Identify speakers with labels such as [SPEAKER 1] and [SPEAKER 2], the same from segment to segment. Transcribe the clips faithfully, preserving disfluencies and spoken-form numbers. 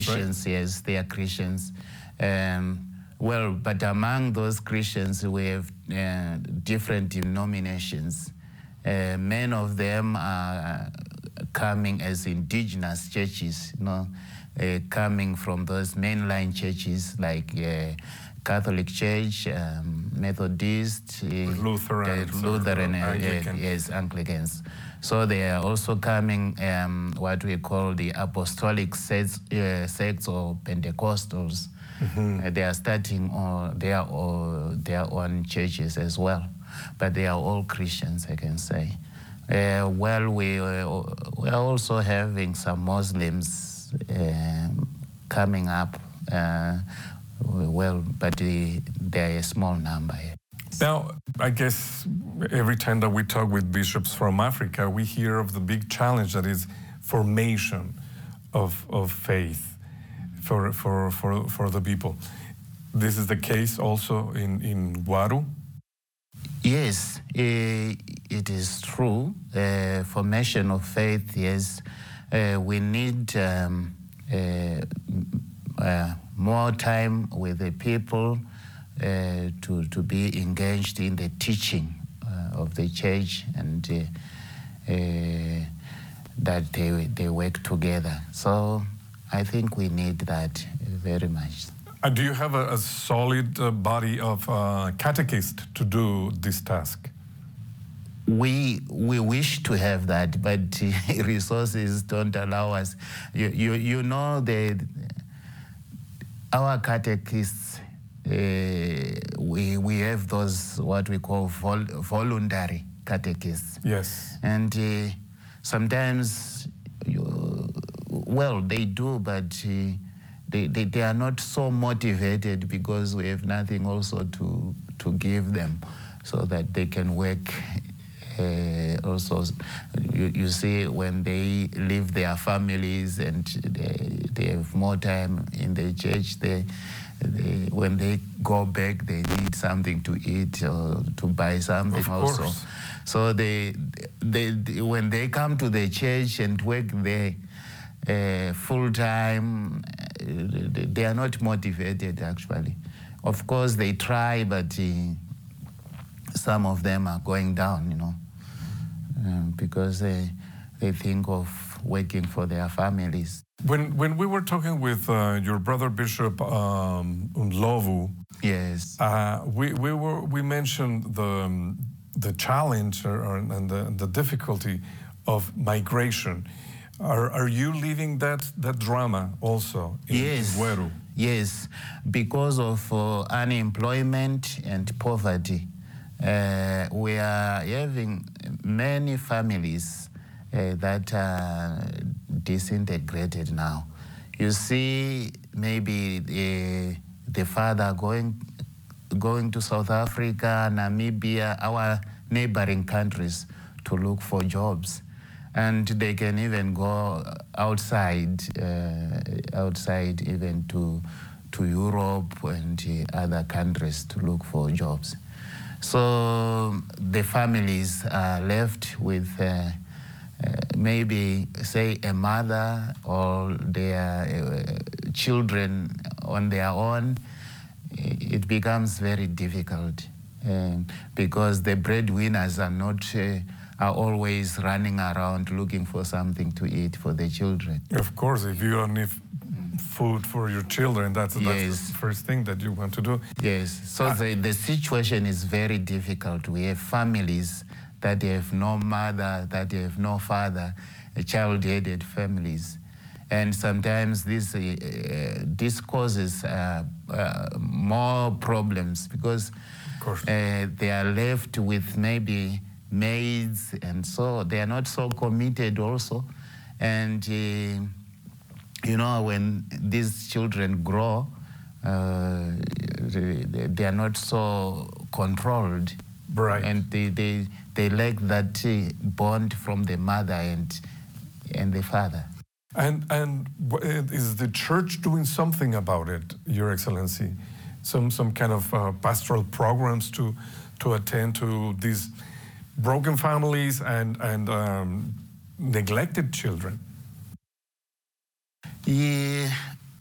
[SPEAKER 1] Christians, right? Yes, they are Christians. Um, well, but among those Christians, we have uh, different denominations. Uh, many of them are coming as indigenous churches, you know, uh, coming from those mainline churches like uh, Catholic Church, um, Methodist, uh,
[SPEAKER 2] Lutheran,
[SPEAKER 1] uh, Lutheran, uh,
[SPEAKER 2] Anglican.
[SPEAKER 1] Uh, yes, Anglicans. So they are also coming um, what we call the apostolic sects, uh, sects or Pentecostals. Mm-hmm. Uh, they are starting uh, their, uh, their own churches as well, but they are all Christians, I can say. Uh, well, we, uh, we are also having some Muslims uh, coming up, uh, well, but the, they're a small number.
[SPEAKER 2] Now, I guess every time that we talk with bishops from Africa, we hear of the big challenge that is formation of, of faith for, for, for, for the people. This is the case also in, in Gwaru?
[SPEAKER 1] Yes, it is true. Uh, formation of faith, yes. Uh, we need um, uh, uh, more time with the people uh, to, to be engaged in the teaching uh, of the church, and uh, uh, that they, they work together. So I think we need that very much.
[SPEAKER 2] Uh, do you have a, a solid uh, body of uh, catechists to do this task?
[SPEAKER 1] We we wish to have that, but uh, resources don't allow us. You you, you know, the, our catechists, uh, we, we have those what we call vol voluntary catechists.
[SPEAKER 2] Yes.
[SPEAKER 1] And uh, sometimes, you, well, they do, but uh, They, they, they are not so motivated because we have nothing also to, to give them so that they can work uh, also. You, you see, when they leave their families and they, they have more time in the church, they, they, when they go back, they need something to eat or to buy something also. So they, they, they, when they come to the church and work there uh, full time, they are not motivated, actually. Of course, they try, but uh, some of them are going down, you know, um, because they, they think of working for their families.
[SPEAKER 2] When, when we were talking with uh, your brother Bishop um, Ndlovu,
[SPEAKER 1] yes,
[SPEAKER 2] uh, we, we, were, we mentioned the, um, the challenge or, or, and the, the difficulty of migration. Are, are you living that, that drama also in,
[SPEAKER 1] yes.
[SPEAKER 2] in Gweru?
[SPEAKER 1] Yes, because of uh, unemployment and poverty. Uh, we are having many families uh, that are disintegrated now. You see, maybe the, the father going, going to South Africa, Namibia, our neighboring countries to look for jobs. And they can even go outside, uh, outside even to, to Europe and uh, other countries to look for jobs. So the families are left with uh, uh, maybe, say, a mother or their uh, children on their own. It becomes very difficult uh, because the breadwinners are not uh, are always running around looking for something to eat for the children.
[SPEAKER 2] Of course, if you don't need food for your children, that's, that's
[SPEAKER 1] yes.
[SPEAKER 2] the first thing that you want to do.
[SPEAKER 1] Yes, so uh, the, the situation is very difficult. We have families that have no mother, that have no father, child-headed families. And sometimes this, uh, this causes uh, uh, more problems because uh, they are left with maybe maids, and so they are not so committed also. And, uh, you know, when these children grow, uh, they, they are not so controlled.
[SPEAKER 2] Right.
[SPEAKER 1] And they, they, they lack that uh, bond from the mother and, and the father.
[SPEAKER 2] And, and is the church doing something about it, Your Excellency? Some, some kind of uh, pastoral programs to, to attend to these broken families and, and um, neglected children?
[SPEAKER 1] Yeah,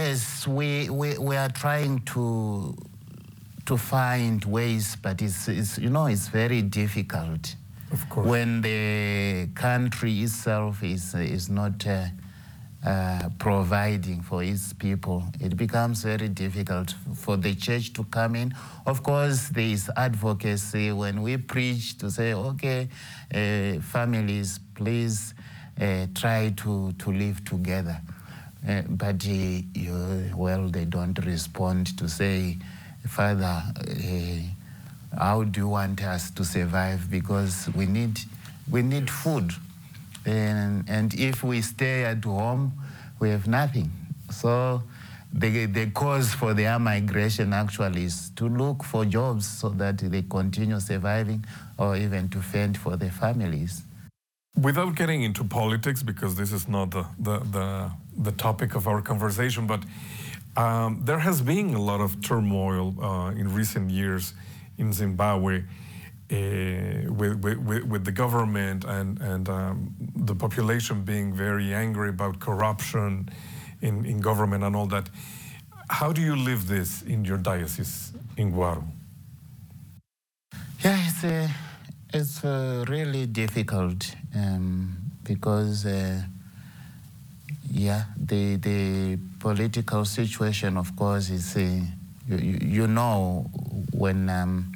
[SPEAKER 1] Yes, we, we, we are trying to to find ways, but it's, it's you know it's very difficult.
[SPEAKER 2] Of course.
[SPEAKER 1] When the country itself is is not uh, uh, providing for its people, it becomes very difficult for the church to come in. Of course, there is advocacy when we preach to say, okay, uh, families, please uh, try to, to live together. Uh, but uh, you, well, they don't respond to say, Father, uh, how do you want us to survive? Because we need, we need food. And, and if we stay at home, we have nothing. So the, the cause for their migration actually is to look for jobs so that they continue surviving or even to fend for their families.
[SPEAKER 2] Without getting into politics, because this is not the, the, the, the topic of our conversation, but um, there has been a lot of turmoil uh, in recent years in Zimbabwe uh, with, with, with the government and, and um, the population being very angry about corruption in, in government and all that. How do you live this in your diocese in Gwaru?
[SPEAKER 1] Yeah, it's a... It's uh, really difficult um, because, uh, yeah, the the political situation, of course, is uh, you, you know when um,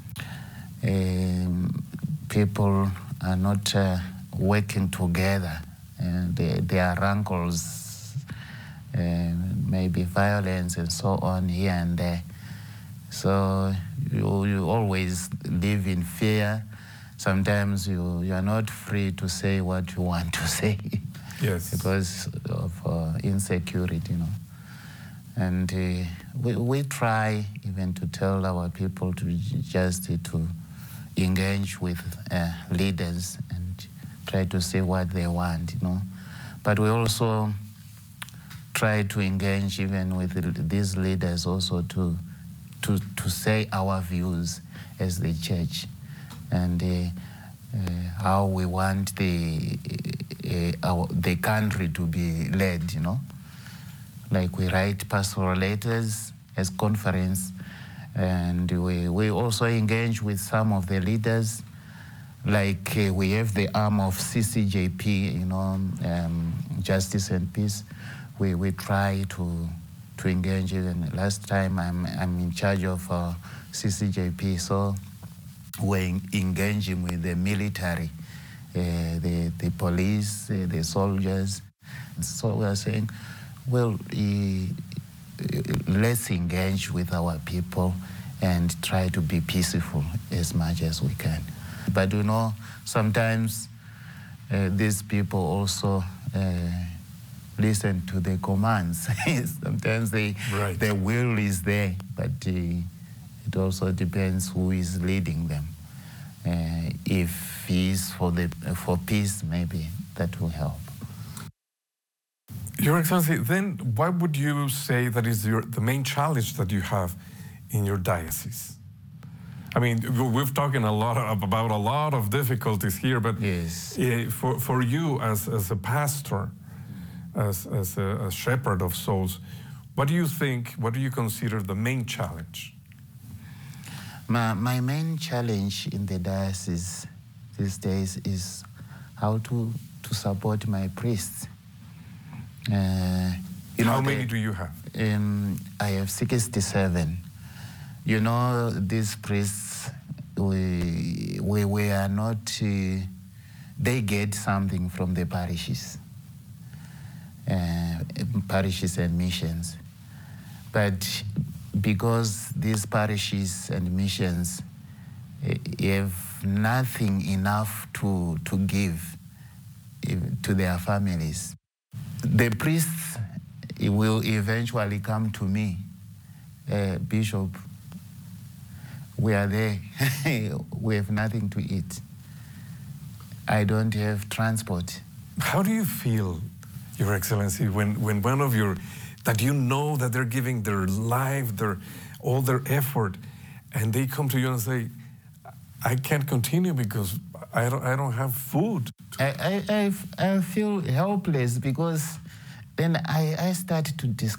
[SPEAKER 1] um, people are not uh, working together, and there, there are rankles, uh, maybe violence and so on here and there. So you you always live in fear. Sometimes you, you are not free to say what you want to say.
[SPEAKER 2] Yes.
[SPEAKER 1] Because of uh, insecurity, you know. And uh, we, we try even to tell our people to just uh, to engage with uh, leaders and try to say what they want, you know. But we also try to engage even with these leaders also to, to, to say our views as the church. And uh, uh, how we want the uh, our, the country to be led, you know. Like we write pastoral letters as conference, and we, we also engage with some of the leaders. Like uh, we have the arm of C C J P, you know, um, Justice and Peace. We we try to to engage. Even last time I'm I'm in charge of uh, C C J P, so we're engaging with the military, uh, the, the police, uh, the soldiers. So we are saying, well, uh, let's engage with our people and try to be peaceful as much as we can. But you know, sometimes uh, these people also uh, listen to the commands. Sometimes they,
[SPEAKER 2] right.
[SPEAKER 1] their will is there, but uh, it also depends who is leading them. Uh, if he is for the for peace, maybe that will help.
[SPEAKER 2] Your Excellency, then what would you say that is your, the main challenge that you have in your diocese? I mean, we've talking a lot of, about a lot of difficulties here, but
[SPEAKER 1] yes.
[SPEAKER 2] uh, for for you as as a pastor, as as a, a shepherd of souls, what do you think? What do you consider the main challenge?
[SPEAKER 1] My, my main challenge in the diocese these days is how to, to support my priests. Uh, you
[SPEAKER 2] how
[SPEAKER 1] know,
[SPEAKER 2] many
[SPEAKER 1] the,
[SPEAKER 2] do you have?
[SPEAKER 1] Um, I have sixty-seven. You know, these priests, we, we, we are not, uh, they get something from the parishes, uh, parishes and missions. But because these parishes and missions uh, have nothing enough to, to give uh, to their families, the priests will eventually come to me, uh, Bishop, we are there, we have nothing to eat. I don't have transport.
[SPEAKER 2] How do you feel, Your Excellency, when, when one of your, that you know that they're giving their life, their, all their effort, and they come to you and say, I can't continue because I don't, I don't have food.
[SPEAKER 1] I, I, I, I feel helpless because then I, I start to discuss